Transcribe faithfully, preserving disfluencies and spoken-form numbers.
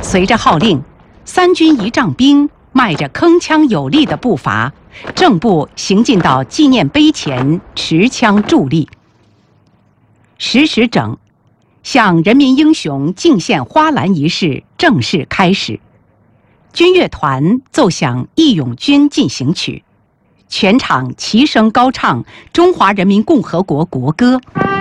随着号令，三军仪仗兵迈着铿锵有力的步伐，正步行进到纪念碑前，持枪伫立。十时整，向人民英雄敬献花篮仪式正式开始。军乐团奏响《义勇军进行曲》，全场齐声高唱中华人民共和国国歌。